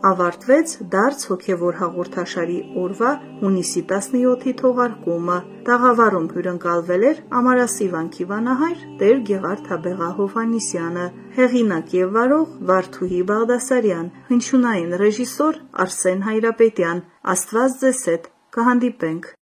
Ավարտվեց դարձ հոգևոր հաղորդաշարի օրվա հունիսի 17-ի թողարկումը։ Տաղավարում հյուրընկալվել էր Ամարասի վանքի վանահայր Տեր Գեղարդ Աբեղա Հովհաննիսյանը, հեղինակ եւ վարող Վարդուհի Բաղդասարյան, հնչյունային ռեժիսոր Արսեն Հայրապետյան։ Աստված ձեզ հետ, կհանդիպենք։